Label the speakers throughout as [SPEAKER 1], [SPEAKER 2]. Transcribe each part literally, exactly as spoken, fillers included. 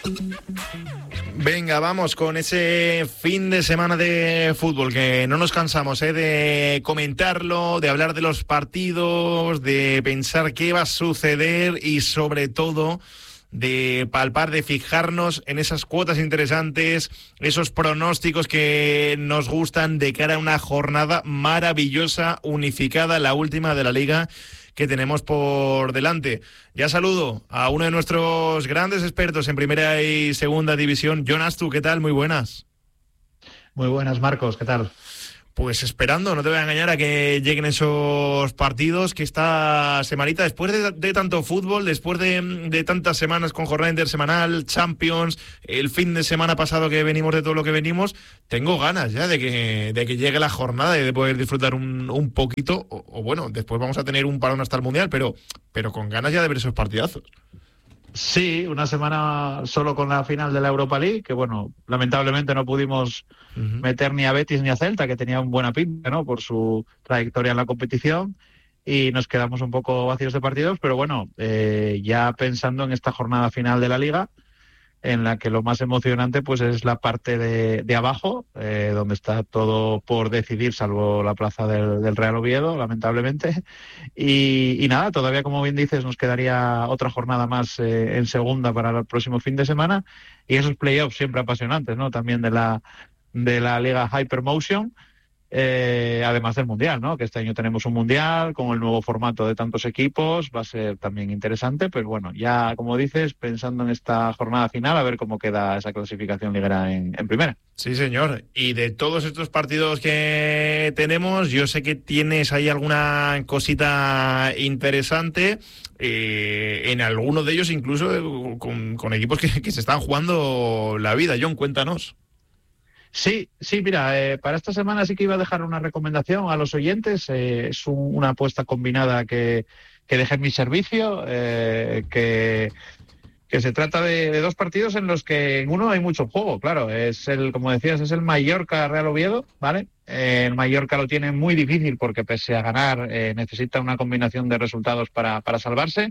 [SPEAKER 1] Venga, vamos con ese fin de semana de fútbol, que no nos cansamos ¿eh? de comentarlo, de hablar de los partidos, de pensar qué va a suceder y sobre todo de palpar, de fijarnos en esas cuotas interesantes, esos pronósticos que nos gustan de cara a una jornada maravillosa, unificada, la última de la Liga que tenemos por delante. Ya saludo a uno de nuestros grandes expertos en primera y segunda división, Jon Astu. ¿Qué tal? Muy buenas.
[SPEAKER 2] Muy buenas, Marcos. ¿Qué tal?
[SPEAKER 1] Pues esperando, no te voy a engañar, a que lleguen esos partidos, que esta semanita, después de, de tanto fútbol, después de, de tantas semanas con jornada intersemanal, Champions, el fin de semana pasado que venimos de todo lo que venimos, tengo ganas ya de que, de que llegue la jornada y de poder disfrutar un, un poquito, o, o bueno, después vamos a tener un parón hasta el Mundial, pero, pero con ganas ya de ver esos partidazos.
[SPEAKER 2] Sí, una semana solo con la final de la Europa League, que bueno, lamentablemente no pudimos uh-huh. meter ni a Betis ni a Celta, que tenían buena pinta, ¿no?, por su trayectoria en la competición, y nos quedamos un poco vacíos de partidos, pero bueno, eh, ya pensando en esta jornada final de la Liga, en la que lo más emocionante pues es la parte de, de abajo, eh, donde está todo por decidir, salvo la plaza del, del Real Oviedo, lamentablemente. Y, y nada, todavía, como bien dices, nos quedaría otra jornada más eh, en segunda para el próximo fin de semana. Y esos playoffs siempre apasionantes, ¿no?, también de la, de la Liga Hypermotion. Eh, además del Mundial, ¿no?, que este año tenemos un Mundial con el nuevo formato de tantos equipos, va a ser también interesante, pero bueno, ya como dices, pensando en esta jornada final, a ver cómo queda esa clasificación liguera en, en primera.
[SPEAKER 1] Sí, señor, y de todos estos partidos que tenemos, yo sé que tienes ahí alguna cosita interesante, eh, en alguno de ellos incluso eh, con, con equipos que, que se están jugando la vida. Jon, cuéntanos.
[SPEAKER 2] Sí, sí, mira, eh, para esta semana sí que iba a dejar una recomendación a los oyentes. Eh, es un, una apuesta combinada que, que dejé en mi servicio, eh, que, que se trata de, de dos partidos en los que en uno hay mucho juego, claro. Es el, como decías, es el Mallorca-Real Oviedo, ¿vale? Eh, el Mallorca lo tiene muy difícil porque pese a ganar eh, necesita una combinación de resultados para, para salvarse.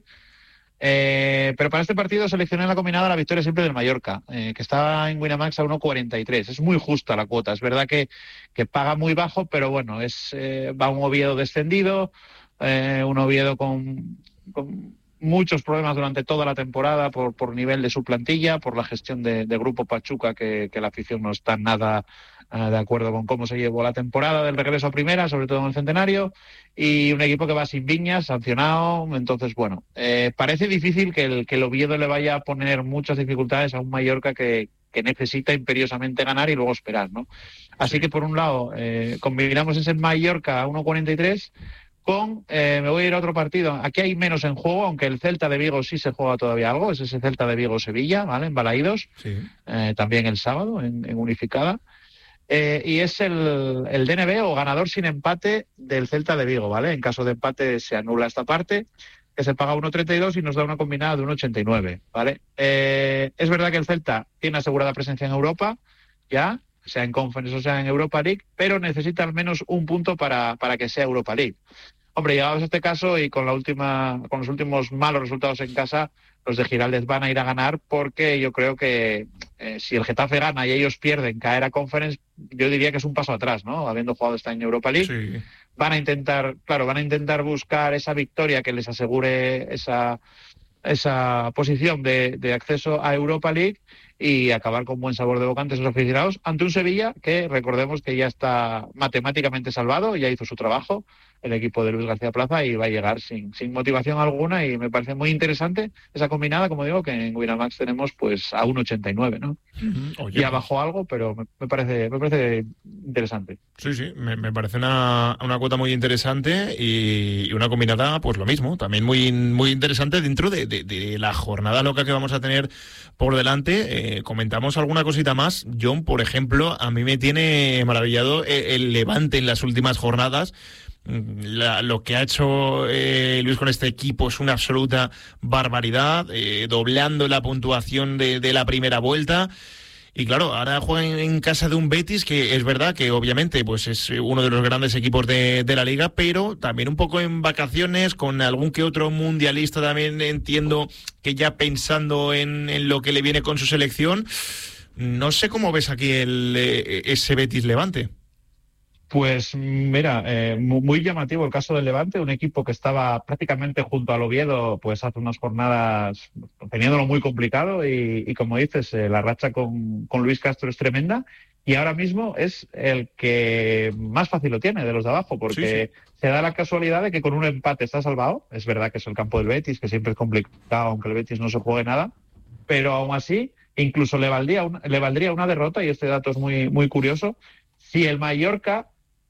[SPEAKER 2] Eh, pero para este partido seleccioné la combinada la victoria siempre del Mallorca, eh, que está en Winamax a uno cuarenta y tres. Es muy justa la cuota, es verdad que, que paga muy bajo, pero bueno, es eh, va un Oviedo descendido, eh, un Oviedo con, con muchos problemas durante toda la temporada por, por nivel de su plantilla, por la gestión de, de Grupo Pachuca, que, que la afición no está nada uh, de acuerdo con cómo se llevó la temporada del regreso a primera, sobre todo en el Centenario, y un equipo que va sin Viñas, sancionado. Entonces, bueno, eh, parece difícil que el, que el Oviedo le vaya a poner muchas dificultades a un Mallorca que, que necesita imperiosamente ganar y luego esperar, ¿no? Así sí. que, por un lado, eh, combinamos ese Mallorca a uno cuarenta y tres con, eh, me voy a ir a otro partido. Aquí hay menos en juego, aunque el Celta de Vigo sí se juega todavía algo, es ese Celta de Vigo-Sevilla, ¿vale?, en Balaídos, sí. eh, también el sábado, en, en Unificada. Eh, y es el, el D N B o ganador sin empate del Celta de Vigo, ¿vale? En caso de empate se anula esta parte, que se paga uno treinta y dos y nos da una combinada de uno ochenta y nueve, ¿vale? Eh, es verdad que el Celta tiene asegurada presencia en Europa, ya, sea en Conference o sea en Europa League, pero necesita al menos un punto para, para que sea Europa League. Hombre, llegados a este caso y con la última, con los últimos malos resultados en casa, los de Giraldez van a ir a ganar, porque yo creo que eh, si el Getafe gana y ellos pierden, caer a Conference, yo diría que es un paso atrás, ¿no?, habiendo jugado este año Europa League. Sí. Van a intentar, claro, van a intentar buscar esa victoria que les asegure esa, esa posición de, de acceso a Europa League y acabar con buen sabor de boca ante sus aficionados, ante un Sevilla que, recordemos, que ya está matemáticamente salvado, ya hizo su trabajo el equipo de Luis García Plaza y va a llegar sin, sin motivación alguna, y me parece muy interesante esa combinada, como digo, que en Winamax tenemos pues a uno ochenta y nueve, ¿no? Uh-huh. Oye, ya bajó algo, pero me, me parece me parece interesante.
[SPEAKER 1] Sí, sí, me, me parece una, una cuota muy interesante y, y una combinada, pues lo mismo, también muy, muy interesante dentro de, de, de la jornada loca que vamos a tener por delante. Eh, comentamos alguna cosita más. Jon, por ejemplo, a mí me tiene maravillado el, el Levante en las últimas jornadas. La, lo que ha hecho eh, Luis con este equipo es una absoluta barbaridad, eh, doblando la puntuación de, de la primera vuelta. Y claro, ahora juegan en casa de un Betis que es verdad que obviamente pues es uno de los grandes equipos de, de la liga, pero también un poco en vacaciones, con algún que otro mundialista también, entiendo que ya pensando en, en lo que le viene con su selección. No sé cómo ves aquí el ese Betis Levante.
[SPEAKER 2] Pues mira, eh, muy llamativo el caso del Levante, un equipo que estaba prácticamente junto al Oviedo pues hace unas jornadas teniéndolo muy complicado y, y como dices, eh, la racha con, con Luis Castro es tremenda y ahora mismo es el que más fácil lo tiene de los de abajo porque sí, sí. Se da la casualidad de que con un empate está salvado. Es verdad que es el campo del Betis, que siempre es complicado aunque el Betis no se juegue nada, pero aún así incluso le valdría una, le valdría una derrota, y este dato es muy, muy curioso, si el Mallorca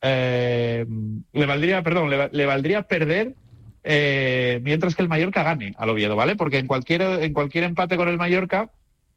[SPEAKER 2] Eh, le valdría, perdón, le, le valdría perder eh, mientras que el Mallorca gane al Oviedo, ¿vale? Porque en cualquier en cualquier empate con el Mallorca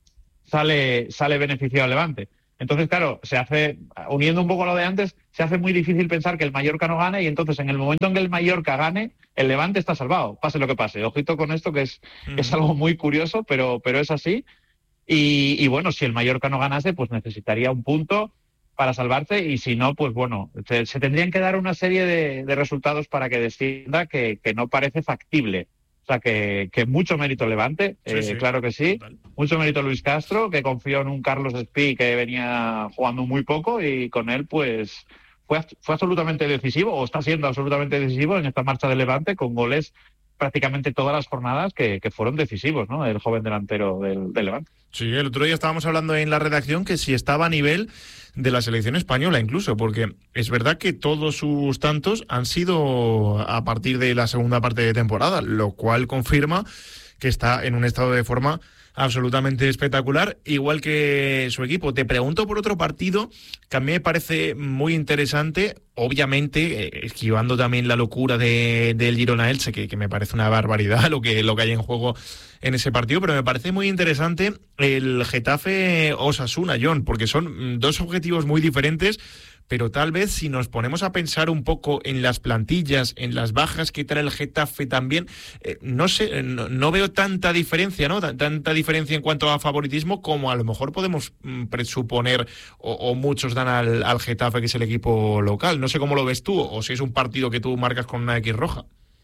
[SPEAKER 2] sale sale beneficiado al Levante. Entonces, claro, se hace, uniendo un poco lo de antes, se hace muy difícil pensar que el Mallorca no gane, y entonces en el momento en que el Mallorca gane, el Levante está salvado, pase lo que pase. Ojito con esto, que es, mm. es algo muy curioso, pero, pero es así. Y, y bueno, si el Mallorca no ganase, pues necesitaría un punto para salvarse, y si no, pues bueno, se, se tendrían que dar una serie de, de resultados para que descienda que, que no parece factible. O sea, que, que mucho mérito Levante, sí, eh, sí. Claro que sí. Total. Mucho mérito Luis Castro, que confió en un Carlos Espí que venía jugando muy poco, y con él pues fue, fue absolutamente decisivo, o está siendo absolutamente decisivo en esta marcha de Levante, con goles prácticamente todas las jornadas que, que fueron decisivos, ¿no? El joven delantero del, del Levante.
[SPEAKER 1] Sí, el otro día estábamos hablando en la redacción que si estaba a nivel de la selección española incluso, porque es verdad que todos sus tantos han sido a partir de la segunda parte de temporada, lo cual confirma que está en un estado de forma absolutamente espectacular, igual que su equipo. Te pregunto por otro partido que a mí me parece muy interesante, obviamente eh, esquivando también la locura de, del Girona-Elche, que, que me parece una barbaridad lo que, lo que hay en juego en ese partido, pero me parece muy interesante el Getafe-Osasuna, John, porque son dos objetivos muy diferentes, pero tal vez si nos ponemos a pensar un poco en las plantillas, en las bajas que trae el Getafe también, eh, no sé, no, no veo tanta diferencia, ¿no? T- tanta diferencia en cuanto a favoritismo como a lo mejor podemos mm, presuponer o, o muchos dan al, al Getafe, que es el equipo local. No sé cómo lo ves tú, o si es un partido que tú marcas con una X roja.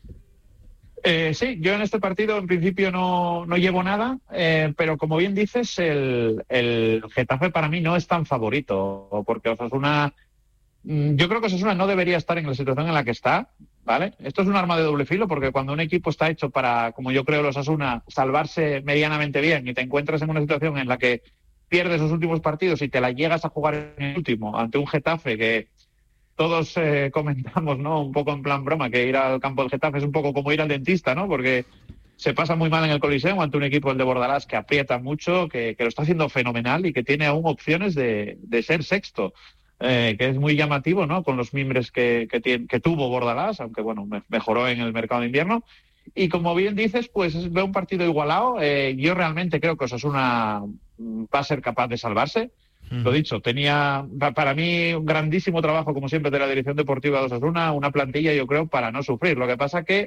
[SPEAKER 2] Eh, sí, yo en este partido en principio no, no llevo nada, eh, pero como bien dices, el, el Getafe para mí no es tan favorito, porque Osasuna... Yo creo que Osasuna no debería estar en la situación en la que está, ¿vale? Esto es un arma de doble filo, porque cuando un equipo está hecho para, como yo creo, el Osasuna, salvarse medianamente bien, y te encuentras en una situación en la que pierdes los últimos partidos y te la llegas a jugar en el último ante un Getafe que todos eh, comentamos, ¿no? Un poco en plan broma, que ir al campo del Getafe es un poco como ir al dentista, ¿no? Porque se pasa muy mal en el Coliseo ante un equipo, el de Bordalás, que aprieta mucho, que, que lo está haciendo fenomenal y que tiene aún opciones de, de ser sexto. Eh, que es muy llamativo, ¿no? Con los mimbres que, que, tiene, que tuvo Bordalás, aunque bueno, me, mejoró en el mercado de invierno. Y como bien dices, pues veo un partido igualado. Eh, yo realmente creo que Osasuna va a ser capaz de salvarse. Mm. Lo dicho, tenía para mí un grandísimo trabajo, como siempre, de la dirección deportiva de Osasuna, una plantilla, yo creo, para no sufrir. Lo que pasa que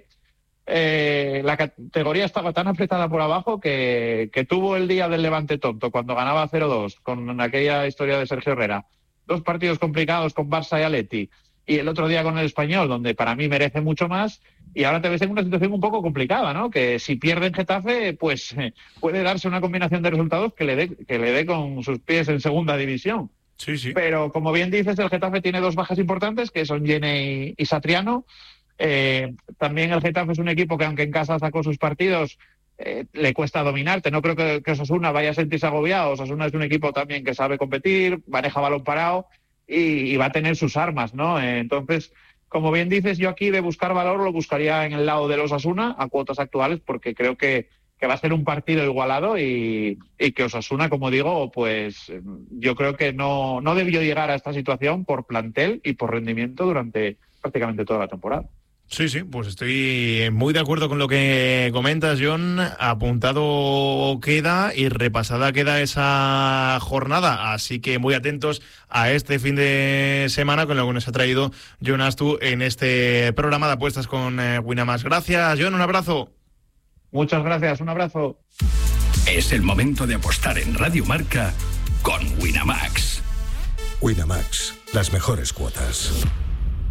[SPEAKER 2] eh, la categoría estaba tan apretada por abajo que, que tuvo el día del Levante tonto, cuando ganaba cero dos, con aquella historia de Sergio Herrera. Dos partidos complicados con Barça y Atleti, y el otro día con el Español, donde para mí merece mucho más, y ahora te ves en una situación un poco complicada, ¿no? Que si pierde en Getafe, pues eh, puede darse una combinación de resultados que le dé que le dé con sus pies en segunda división.
[SPEAKER 1] Sí, sí.
[SPEAKER 2] Pero como bien dices, el Getafe tiene dos bajas importantes, que son Yene y, y Satriano. Eh, también el Getafe es un equipo que, aunque en casa sacó sus partidos, Eh, le cuesta dominarte. No creo que, que Osasuna vaya a sentirse agobiado. Osasuna es un equipo también que sabe competir, maneja balón parado y, y va a tener sus armas, ¿no? Eh, entonces, como bien dices, yo aquí de buscar valor lo buscaría en el lado de los Osasuna a cuotas actuales, porque creo que, que va a ser un partido igualado y, y que Osasuna, como digo, pues yo creo que no, no debió llegar a esta situación por plantel y por rendimiento durante prácticamente toda la temporada.
[SPEAKER 1] Sí, sí, pues estoy muy de acuerdo con lo que comentas, John. Apuntado queda y repasada queda esa jornada, así que muy atentos a este fin de semana con lo que nos ha traído Jon Astu en este programa de apuestas con eh, Winamax. Gracias, John, un abrazo.
[SPEAKER 2] Muchas gracias, un abrazo.
[SPEAKER 3] Es el momento de apostar en Radio Marca con Winamax.
[SPEAKER 4] Winamax, las mejores cuotas.